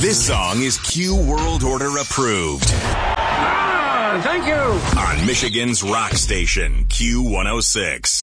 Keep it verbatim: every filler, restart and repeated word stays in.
This song is Q World Order approved. Ah, thank you. On Michigan's rock station, Q one oh six.